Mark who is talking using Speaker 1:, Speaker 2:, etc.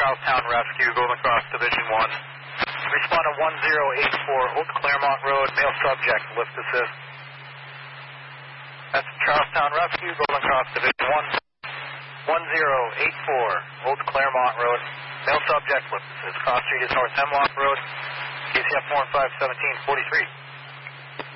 Speaker 1: Charlestown Rescue, Golden Cross Division 1. Respond to 1084 Old Claremont Road, male subject, lift assist. That's Charlestown Rescue, Golden Cross Division 1. 1084 Old Claremont Road, male subject, lift assist. Cross Street is North Hemlock Road, KCF 4 and 5, 1743.